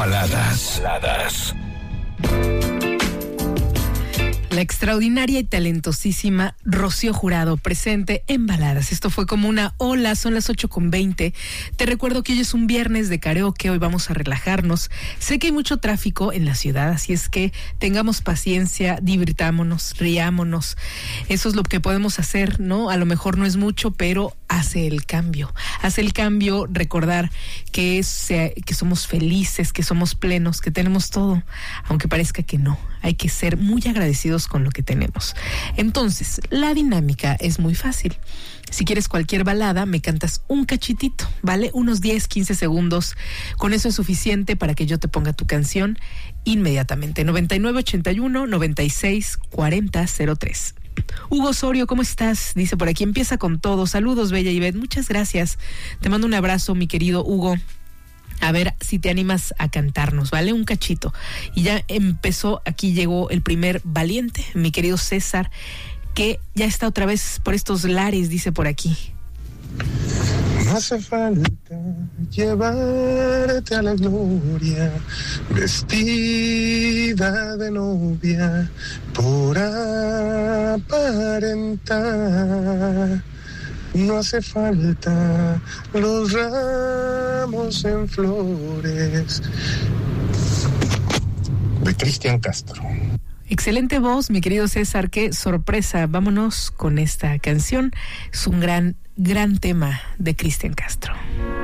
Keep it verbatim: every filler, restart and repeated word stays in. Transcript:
Baladas. Baladas. La extraordinaria y talentosísima Rocío Jurado, presente en Baladas. Esto fue como una ola, son las ocho con veinte. Te recuerdo que hoy es un viernes de karaoke, hoy vamos a relajarnos. Sé que hay mucho tráfico en la ciudad, así es que tengamos paciencia, divirtámonos, riámonos. Eso es lo que podemos hacer, ¿no? A lo mejor no es mucho, pero hace el cambio. Hace el cambio recordar que, es, que somos felices, que somos plenos, que tenemos todo, aunque parezca que no. Hay que ser muy agradecidos con lo que tenemos. Entonces, la dinámica es muy fácil. Si quieres cualquier balada, me cantas un cachitito, ¿vale? Unos diez, quince segundos. Con eso es suficiente para que yo te ponga tu canción inmediatamente. noventa y nueve ochenta y uno noventa y seis cuarenta cero tres. Hugo Osorio, ¿cómo estás? Dice por aquí, empieza con todo. Saludos, Bella Ivette. Muchas gracias. Te mando un abrazo, mi querido Hugo. A ver si te animas a cantarnos, ¿vale? Un cachito. Y ya empezó, aquí llegó el primer valiente, mi querido César, que ya está otra vez por estos lares, dice por aquí. No hace falta llevarte a la gloria, vestida de novia, por aparentar. No hace falta los ramos en flores. De Cristian Castro. Excelente voz, mi querido César, qué sorpresa. Vámonos con esta canción. Es un gran, gran tema de Cristian Castro.